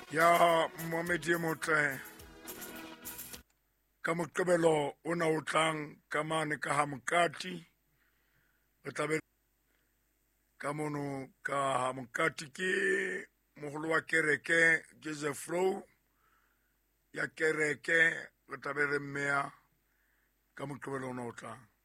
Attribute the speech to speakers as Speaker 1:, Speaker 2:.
Speaker 1: Ya Mohammed ye motle ka Moqebelo ona o tlang ka mane ka Hamokati re tlabe ka mono ka Hamokati ke moholo wa kereke Joseph Rowe ya kereke re tlabe re mmea ka Moqebelo ona o tlang.